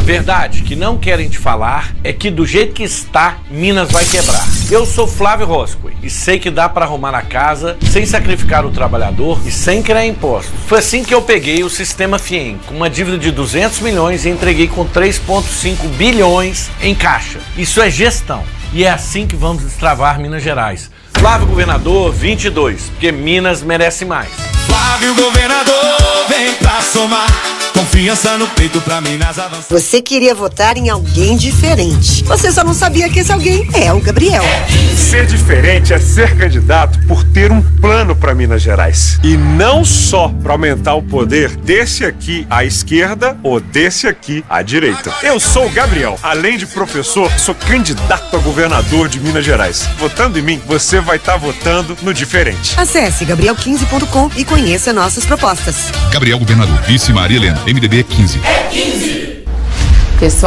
verdade que não querem te falar é que do jeito que está, Minas vai quebrar. Eu sou Flávio Roscoe e sei que dá para arrumar a casa sem sacrificar o trabalhador e sem criar impostos. Foi assim que eu peguei o Sistema Fiem, com uma dívida de 200 milhões e entreguei com 3,5 bilhões em caixa. Isso é gestão. E é assim que vamos destravar Minas Gerais. Flávio Governador 22, porque Minas merece mais. Flávio Governador, vem pra somar. Confiança no peito pra Minas avançar. Você queria votar em alguém diferente. Você só não sabia que esse alguém é o Gabriel. Ser diferente é ser candidato por ter um plano para Minas Gerais. E não só para aumentar o poder desse aqui à esquerda ou desse aqui à direita. Eu sou o Gabriel. Além de professor, sou candidato a governador de Minas Gerais. Votando em mim, você vai estar votando no diferente. Acesse gabriel15.com e conheça nossas propostas. Gabriel Governador, vice Maria Helena, MDB 15. Pessoal,